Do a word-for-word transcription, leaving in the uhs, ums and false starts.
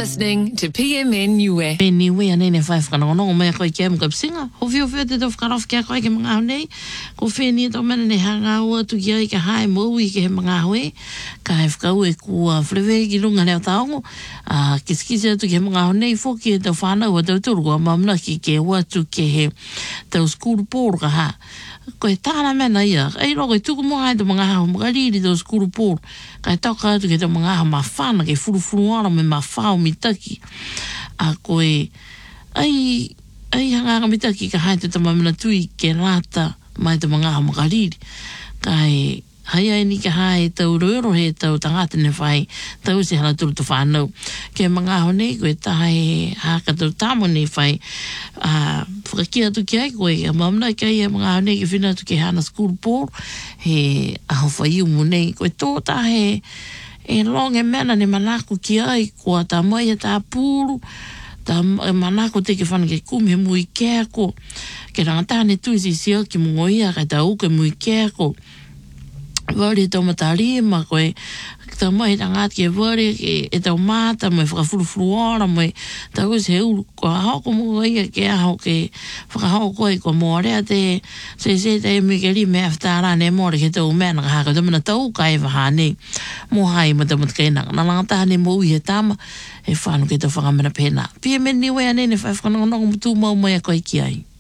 listening to P M N Niue. Pe niue ane ne fai whakanongo mea koe kia mga psinga. Ho whio whio te tau whakarof kia koe ke mga au nei. Ko wheni tau mana ne hanga ua tu kia i ka hae mau i ke he mga au e. Ka he whakau e kua whlewe ki runga leo taongo. Uh, kisikisi atu ke he mga au nei whoki e tau whanau a tau turu kua mamna ki ke ua tu ke he tau skuru pōru ka ha. Ko e tāna mena ia. Ei roko e tuku mga e tau mga hao mga riri tau skuru pōru. Ka e tauka atu ke tau mga hao ma whana ke furufuru ara me ma whao mitaki. A koe ai ai hanga mitaki ka hai te tamamina tui ke rata mai te mga hao mga riri. Ka e hai ai ni ka hai tau roero he tau tangata ne whai tau se hala turu tu whanau. Ke mga hao nei koe tahe haka tau tamo ne whai uh, whakakia tu ki ai koe a mamna ka ia mga hao nei ke whina tu ke hana school board he aho whai umu nei koe tō tahe e long e mena ne manako ki ai kua ta mai ta puru ta manako te ke whana ke kumi he mui keako ke rangata ne tui si sio ki mungoia ka ta uke mui keako wari tau matari ma koe ta mai rangat ke wari e tau mata mai whakafurufuru ora mai ta koe se uru kua hao ko mungoia ke aho ke whakahao koe kua moarea te se se te me ke li me aftara ne more ke tau mena ka haka tamana tau ka e wahane mo hai mata mata kei nanga na langata hane mo ui he tama e whanu ke tau whakamena pena P M N Niue ane ne whai whanongonongo mutu mau mai a koe ki ai.